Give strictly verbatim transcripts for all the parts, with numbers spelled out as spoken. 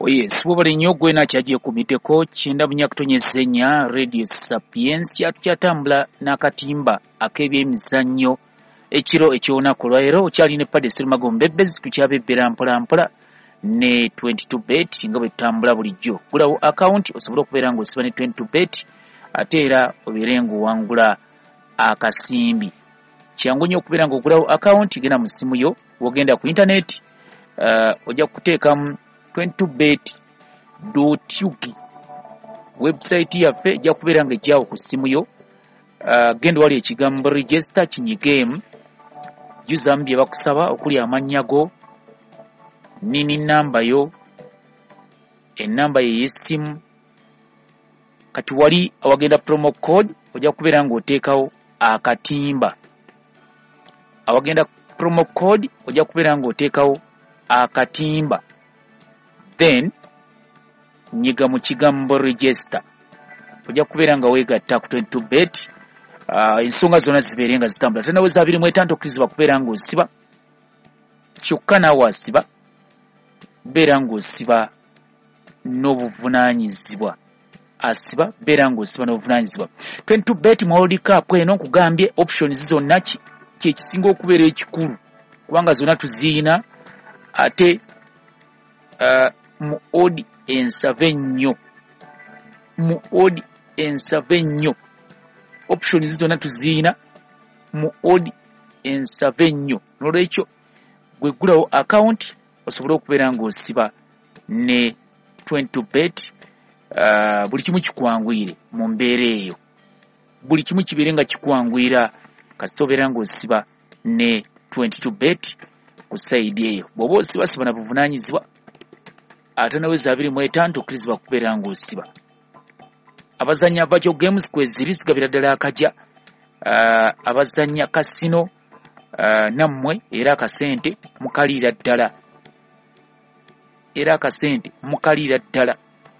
Oh yes, wabali nnyo gwe nakyagiye ku miteko kinda bunyakutonyezenya Radio Sapiens yakyatambula n'akatimba ak'ebyemizannyo ekiro eky'olunaku lwaleero okyali ne Paddy Sserumago Mbembezi tukyabebbera mpola mpola ne twenty-two bet nga bwe tutambula bulijjo. Gulawo account osobola okubeera ng'osiba ne twenty-two bet ate era obeere ng'owangula akasimbi. Kyangu nnyo okubeera ng'ogulawo account genda mu ssimu yo wogenda ku internet uh, ojja kuteekamu twenty-two bet dot u k website yaffe ejja kubeera nga ejjaawo ku ssimu yo. Uh, genda wali ekigambo register kinyigemu juzamu bye bakusaba okuli amannya go nini namba yo enamba ye y'essimu kati wali awagenda promo code ojja kubeera ng'oteekawo akatimba awagenda promo code ojja kubeera ng'oteekawo akatimba then nyiga mu kigambo register ojja kubeera nga weegatta ku twenty-two bet uh, ensonga zonna zibeere nga zitambula tenawe za abiri mu etaano okkirizibwa kubeera ng'osiba kyokka naawe asiba beera ng'osiba n'obuvunaanyizibwa asiba beera ng'osiba n'obuvunaanyizibwa. Twenty-two bet mu World Cup eno nkugambye options zonna kye kisinga okubeera ekikulu kubanga zonna tuziina ate uh, mu odi ensave nnyo mu odi ensave nnyo options zonna tuziina mu odi ensave nnyo n'olwekyo gwe gulawo account osobola okubeera ng'osiba ne twenty-two bet uh, buli kimu kikwanguyire mu mbeera eyo buli kimu kibeere nga kikwanguyira kasita obeera ng'osiba ne twenty-two bet ku sayidi eyo bw'oba osibasiba na buvunaanyizibwa ate nawe za abiri mu etaano tokkirizibwa kubeera ng'osiba. Abazannya Virtual Games kweziri zigabira ddala akajja uh, abazannya kasino uh, nammwe era akasente mukaliira ddala era akasente mukaliira ddala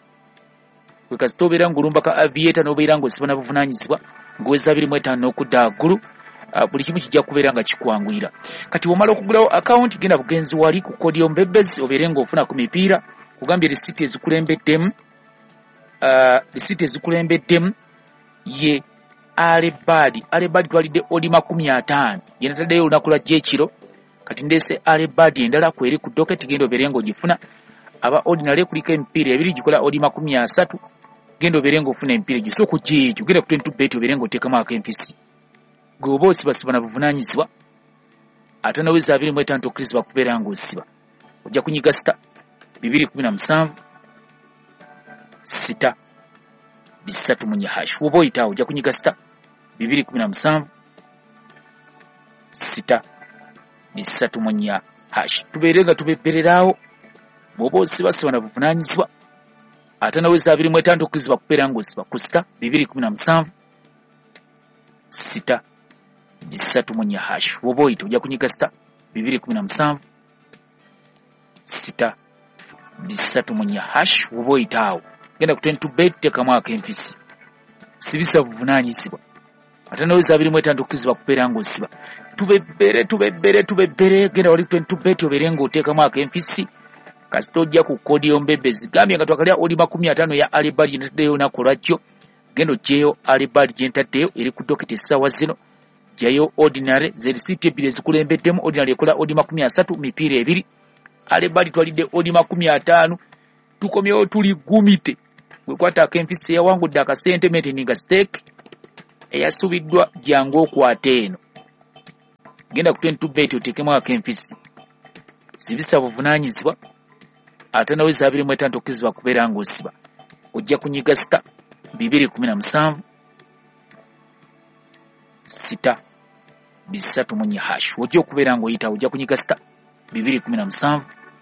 bwe kasita obeera ng'olumba ka aviator n'obeera ng'osiba na buvunaanyizibwa ng'oweza abiri mu etaano n'okudda waggulu uh, buli kimu kijja kubeera nga kikwanguyira. Kati womala okugulawo account genda bugenzi wali ku kodi y'omubebbezi obeere ng'ofuna ku mipiira kugambye risiti ezikulembeddemu uh, risiti ezikulembeddemu ye Alebadi Alebadi twalidde odi makumi ataano ye nataddeyo olunaku lwa gyekiro kati ndeese Alebadi endala kweri ku doketi genda obeere ng'ogifuna aba ordinary kuliko emipiira ebiri gikola odi makumi asatu genda obeere ng'ofuna emipiira egyo so okujja egyo genda ku twenty-two bet obeere ng'oteekamu ak'empisi gweoba osibasiba na buvunaanyizibwa ate nawe za abiri mu etaano tokkirizibwa kubeera ng'osiba ojja kunyiga sita bibiri kumi na musanvu sita bisatu munya hash woba oyitaawo ojja kunyiga sita bibiri kumi na musanvu sita bisatu munya hash tubeere nga tubebbereraawo bw'oba osibasiba na buvunaanyizibwa ate nawe za abiri mu etaano tokkirizibwa kubeera ng'osiba ku sita bibiri kumi na musanvu sita bisatu munya hash woba oyita ojja kunyiga sita bibiri kumi na musanvu sita bisatu munya hash woba oyitaawo genda ku twenty-two bet teekamu ak'empisi sibisa buvunaanyizibwa ate nawe za abiri mu etaano tokkirizibwa kubeera ng'osiba tubebbere tubebbere tubebbere genda wali twenty-two bet obeere ng'oteekamu ak'empisi kasita ojja ku kodi y'omubebbezi gambye nga twakalya oli makumi ataano ya Alibadi gye ntaddeyo olunaku lwajjo genda oggyeyo Alibadi gye ntaddeyo eri ku doketi essaawa zino gyayo ordinary ze risiti ebbiri ezikulembeddemu ordinary ekola odi makumi asatu mipiira ebiri Alibadi twalidde odi makumi ataano tukomyewo tuli gumite wekwata ak'empisi eyawangudde akasente maintaining stake eyasubiddwa jangu okwata eno genda ku twenty-two bet oteekemu ak'empisi sibisa buvunaanyizibwa ate nawe za abiri mu etaano tokkirizibwa kubeera ng'osiba ojja kunyiga sita bibiri kumi na musanvu sita bisatu munya hash ojja okubeera ng'oyita ojja kunyiga sita bibiri kumi na musanvu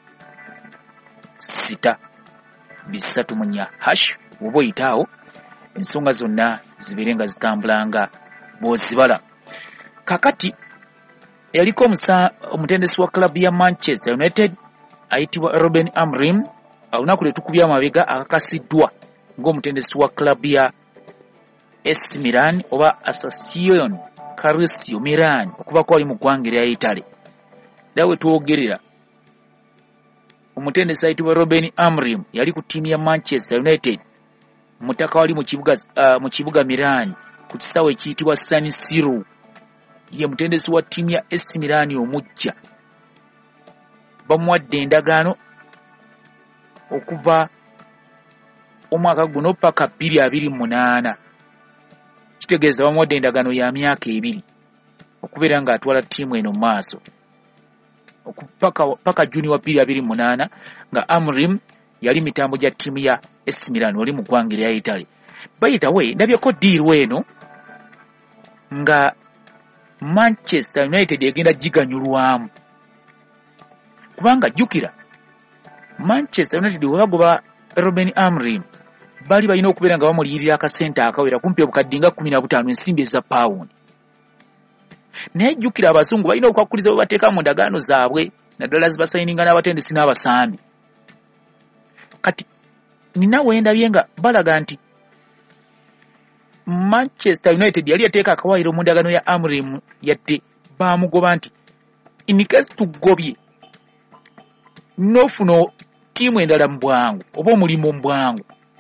sita bisatu munya hash woba oyitaawo ensonga zonna zibeere nga zitambulanga bw'ozibala. Kakati yaliko omutendesi wa klabu ya Manchester United ayitibwa Ruben Amorim olunaku lwe tukubya amabega akakasiddwa ng'omutendesi wa klabu ya A C Milan oba Associazione Calcio Milan okuba kwali mu ggwanga erya Italy. Dawe twogerera omutendesi ayitibwa Ruben Amorim yali ku ttiimu ya Manchester United mutaka wali mu kibuga uh, mu kibuga Milan ku kisawe ekiyitibwa San Siro. Ye mutendesi wa ttiimu ya A C Milan omujja. Bamuwadde endagaano okuva omwaka guno paka bbiri abiri mu munaana. Kitegeeza bamuwadde endagaano ya myaka ebiri okubeera ng'atwala ttiimu eno maaso okupaka paka Juni wa bbiri abiri mu munaana nga Amorim yali mitambo gya ttiimu ya A C Milan wali mu ggwanga erya Italy. By the way, ndabyeko deal eno nga Manchester United egenda giganyulwamu kubanga jjukira Manchester United bwe bagoba Ruben Amorim bali balina okubeera nga bamuliyirira akasente akawera kumpi obukadde nga kumi na butaano ensimbi eza pound. Naye jjukira abazungu balina okwakuliza bwe bateeka mu ndagaano zaabwe naddala zibasayininga n'abatendesi n'abasambi. Kati nina wendabye nga balaga nti Manchester United yali yateeka akawaayiro mu ndagaano ya Amorim yadde baamugoba nti in case tugobye n'ofuna ttiimu endala mu bwangu oba omulimu mu bwangu,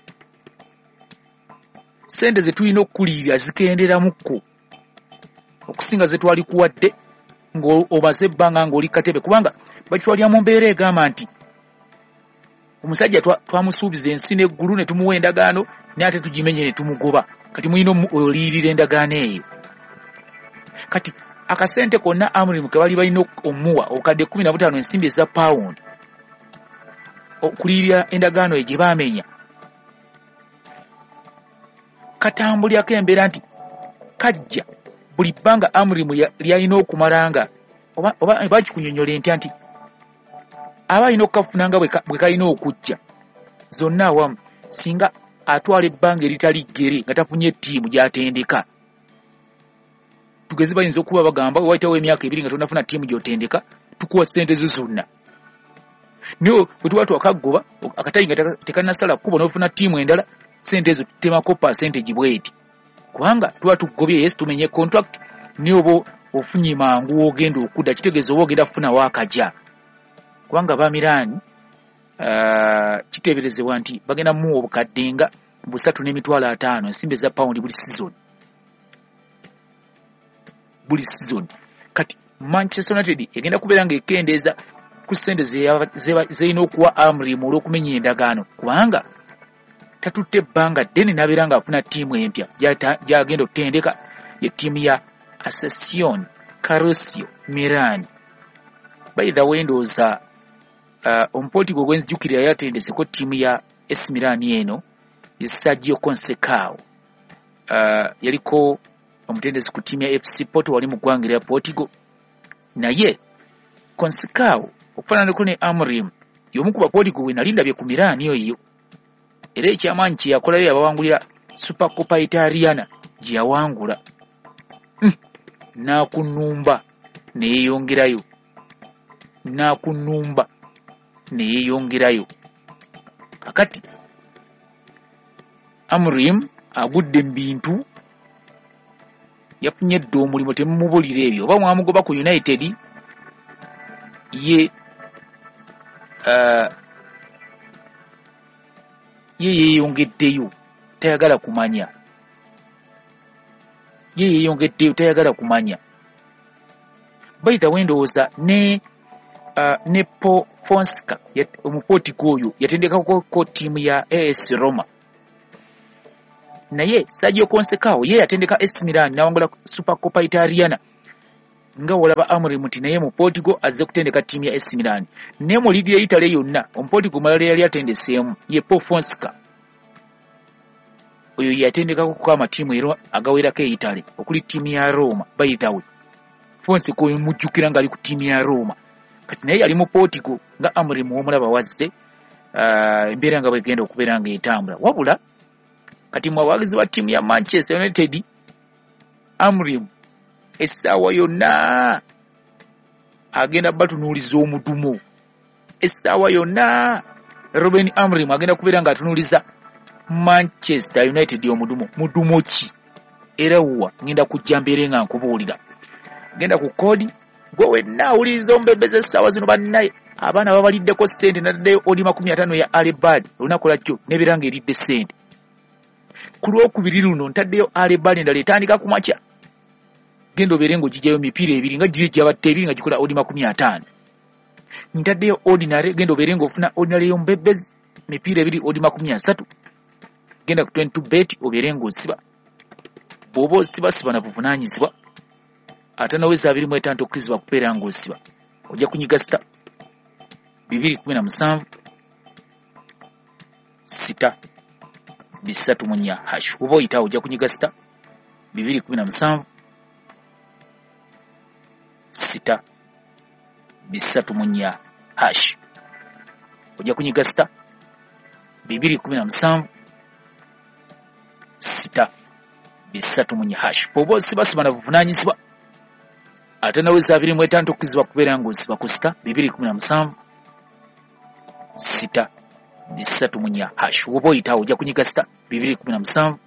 sente ze tulina okukulirira zikenderamuko okusinga ze twali kuwadde ng'obaze ebbanga ng'oli katebe, kubanga bakitwalira mu mbeera egamba nti omusajja twamusuubiza ensi n'eggulu ne tumuwa endagaano naye ate tugimenye ne tumugoba. Kati mulina oliyirira endagaano eyo. Kati akasente konna Amorim ke bali balina omuwa obukadde kumi na butaano ensimbi eza pound okulirira endagaano eyo gye baamenya katambulyako embeera nti kajja buli bbanga Amorim lyalina okumalanga oba oba bakikunyonyole ntya nti aba alina okukafuna nga bwe kalina okujja zonna awamu singa atwala ebbanga eritali ggere nga tafunye ttiimu gy'atendeka. Tugezi bayinza okuba bagamba wayitawo emyaka ebiri nga tonafuna ttiimu gy'otendeka tukuwa ssente zo zonna. Naye bwe tuba twakagoba akatayi nga tekanasala kkubo n'ofuna ttiimu endala ssente ezo tutemako percentage bweti kubanga tuba tugobye yes tumenye contract naye oba ofunye mangu ogenda okudda kitegeeza oba ogenda kufuna waakajja kubanga ba Milan uh, kiteeberezebwa nti bagenda mu obukadde nga busatu n'emitwalo ataano ensimbi za pound buli season buli season. Kati Manchester United egenda kubeera nga ekendeeza ku ssente zeyina okuwa Amorim olw'okumenya endagaano kubanga tatutte ebbanga ddene n'abeera ng'afuna ttiimu empya gy'agenda okutendeka ye ttiimu ya Associazione Calcio Milan. By the way, ndowooza uh, omupolitiko gwenzijukirira yatendeseko ttiimu ya A C Milan eno ye Sergio Conceição. Uh, yaliko omutendesi ku ttiimu ya F C Porto wali mu ggwanga erya Portugal. Naye Conceição okufaananako ne Amorim y'omu ku bapolitiko we nali ndabye ku Milan eyo. Era ekyamaanyi kye yakolayo yabawangulira Supercoppa Italiana gye yawangula. Mm. N'akunumba ne yeeyongerayo. N'akunumba ne yeeyongerayo. Kakati Amorim agudde mu bintu yafunye dda omulimu temumubulira ebyo oba mwamugoba ku United ye uh, ye yeeyongeddeyo tayagala kumanya ye yeeyongeddeyo tayagala kumanya. By the way, ndowooza ne uh, ne Paul Fonseca omupolitiko oyo yatendekako ttiimu ya A S Roma. Naye Sergio Conceição ye yatendeka A C Milan n'awangula Supercoppa Italiana nga wolaba Amorim nti naye mu Portugal azze kutendeka ttiimu ya A C Milan. Naye mu liigi ya Italy yonna omupolitiko malala yali atendeseemu ye Paul Fonseca. Oyo yatendekako ku amatiimu era agawerako e Italy okuli ttiimu ya Roma. By the way, Fonseca oyo mujjukira nga ali ku ttiimu ya Roma. Kati naye yali mu Portugal nga Amorim w'omulaba wazze uh, embeera nga bwegenda okubeera nga etambula. Wabula kati mu abawagizi ba ttiimu ya Manchester United Amorim essaawa yonna agenda batunuuliza omudumo. Essaawa yonna Ruben Amorim agenda kubeera nga atunuuliza Manchester United omudumo. Mudumo ki? Era wa ngenda kujja mbeere nga nkubuulira. Genda ku kodi gwe wenna awuliriza ombebeza essaawa zino bannaye abaana babaliddeko ssente naddayo oli makumi ataano ya Alebad olunaku lwakyo n'ebeeranga eridde ssente. Ku lwokubiri luno ntaddeyo Alebad endala etandika ku makya. Genda obeere ng'ogijjayo mipiira ebiri nga giri gyabatta ebiri nga gikola oli makumi ataano. Ntaddeyo ordinary genda obeere ng'ofuna ordinary y'omubebbezi mipiira ebiri oli makumi asatu. Genda ku twenty bet obeere ng'osiba. Bw'oba osiba siba na buvunaanyizibwa. Ate naweza abiri mu etaano okkirizibwa kubeera ng'osiba. Ojja kunyiga sita bibiri kumi na musanvu sita bisatu mu nnya hash. Oba oyitawo ojja kunyiga sita bibiri kumi na musanvu sita bisatu mu nnya hash. Ojja kunyiga sita bibiri kumi na musanvu sita bisatu mu nnya hash. Oba osiba siba na buvunaanyizibwa. Ate naweza abiri mu etaano okkirizibwa kubeera ng'osiba ku sita bibiri kumi na musanvu sita bisatu mu nnya hash. Oba oyitawo ojja kunyiga sita bibiri kumi na musanvu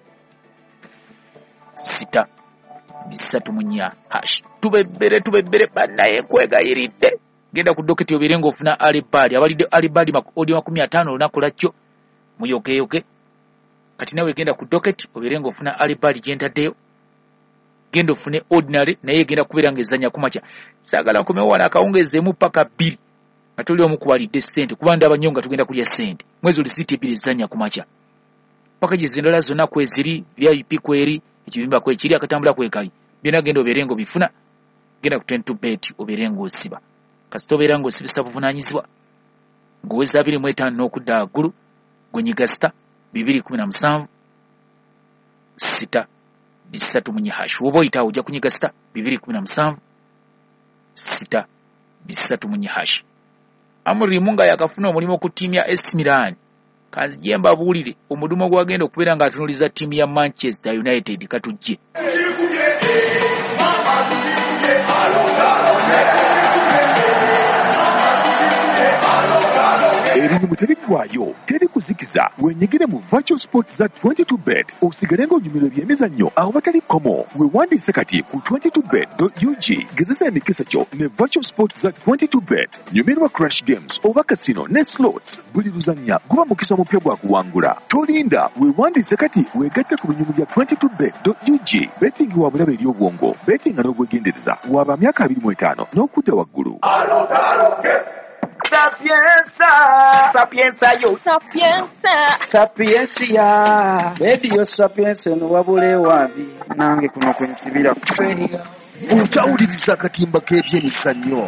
sita bisatu mu nnya hash. Tubebbere tubebbere bannaye nkwegayiridde. Genda ku doketi obeere ng'ofuna Alebad abalidde Alebad odi makumi ataano olunaku lwakyo muyokeyoke. Kati nawe genda ku doketi obeere ng'ofuna Alebad gye ntaddeyo. Genda ofune ordinary naye genda kubeera ng'ezannya ku makya. Saagala nkomewo wano akawungeezeemu paka bbiri nga toli omu kubalidde ssente kuba ndaba nnyo nga tugenda kulya ssente. Mwezi oli siiti ebbiri ezannya ku makya. Pakaji zendala zonna kweziri V I P kweri ekibimba kwekiri akatambula kwekali. Byonna genda obeere ng'obifuna. Genda ku twenty bet obeere ng'osiba. Kasita obeera ng'osibisa buvunaanyizibwa ng'oweza abiri mu etaano n'okudda waggulu gwenyiga sita bibiri kumi na musanvu sita bisatu mu nnya hash. Oba oyitawo ojja kunyiga sita bibiri kumi na musanvu sita bisatu mu nnya hash. Amurimu nga yakafuna omulimu ku ttiimu ya A C Milan. Kanzije mbabuulire omudumo gwagenda okubeera ng'atunuliza ttiimu ya Manchester United katujje. Erimu terikwayo teri kuzikiza wenyigire mu Virtual Sports za twenty-two bet osigale ng'onyumirwa ebyemizannyo awo batali komo. Weewandiise kati ku twenty-two bet dot U G gezesa emikisa kyo ne Virtual Sports za twenty-two bet. Nyumirwa crash games oba casino ne slots. Buli luzannya guba mukisa mupya gwa kuwangula. Tolinda weewandiise kati weegatte ku binyumu bya twenty-two bet dot U G. Betting wa bulabe eri obwongo. Betting n'obwegendereza waba myaka abiri mu etaano n'okudda waggulu. Sapienza, sapienza yo, sapienza, sapiencia. Radio sapienza no wabule wabi nange kuno kwinsibira kufeera. Utawuliriza akatimba k'ebyemizannyo.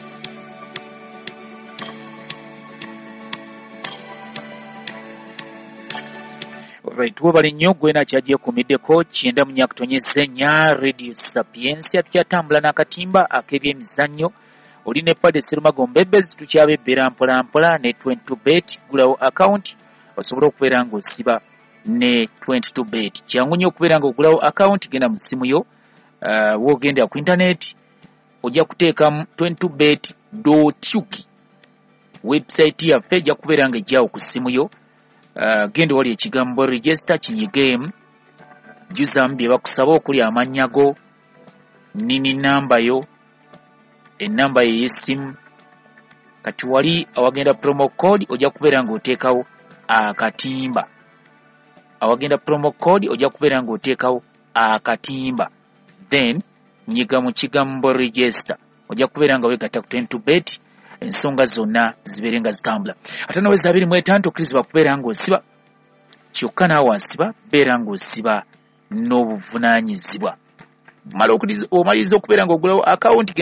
Right, webale nnyo gwe nakyajja kumiddeko kyenda mu nnya kutonyeza ennya Radio Sapiensia tukyatambula n'akatimba ak'ebyemizannyo. Oli ne Pade Serumago Mbebezi tukyabebbera mpola mpola ne twenty-two bet gulawo account osobola okubeera ng'osiba ne twenty-two bet. Kyangu nnyo okubeera ng'ogulawo account genda mu ssimu yo uh, wogenda ku internet ojja kuteekamu twenty-two bet dot U K website yaffe ejja kubeera ng'ejjaawo ku ssimu yo. Uh, genda wali ekigambo register kinyigeemu juzaamu bye bakusaba okuli amannya go nini namba yo enamba ye y'essimu. Kati wali awagenda promo code ojja kubeera ng'oteekawo akatimba awagenda promo code ojja kubeera ng'oteekawo akatimba then nyiga mu kigambo register ojja kubeera nga weegatta ku twenty-two bet ensonga zonna zibeere nga zitambula. Ate naweza abiri mu etaano okkirizibwa kubeera ng'osiba kyokka naawe wasiba beera ng'osiba n'obuvunaanyizibwa. Mala omaliriza okubeera ng'ogulawo akawunti